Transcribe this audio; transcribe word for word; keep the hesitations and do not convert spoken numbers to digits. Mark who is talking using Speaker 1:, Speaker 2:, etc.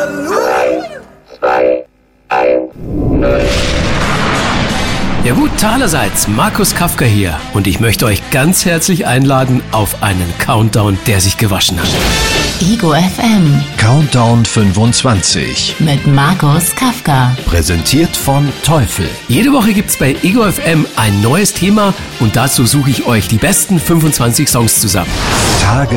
Speaker 1: zwei, eins, null.
Speaker 2: Ja gut, allerseits, Markus Kafka hier und ich möchte euch ganz herzlich einladen auf einen Countdown, der sich gewaschen hat.
Speaker 3: Ego F M
Speaker 4: Countdown fünfundzwanzig
Speaker 3: mit Markus Kafka.
Speaker 4: Präsentiert von Teufel.
Speaker 2: Jede Woche gibt's bei Ego F M ein neues Thema und dazu suche ich euch die besten fünfundzwanzig Songs zusammen.
Speaker 4: Tage